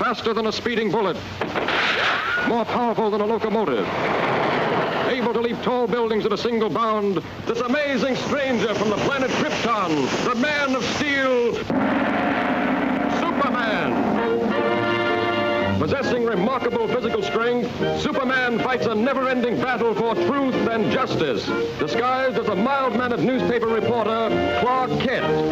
faster than a speeding bullet, more powerful than a locomotive, able to leap tall buildings at a single bound, this amazing stranger from the planet Krypton, the Man of Steel, Superman. Possessing remarkable physical strength, Superman fights a never-ending battle for truth and justice, disguised as a mild-mannered newspaper reporter, Clark Kent.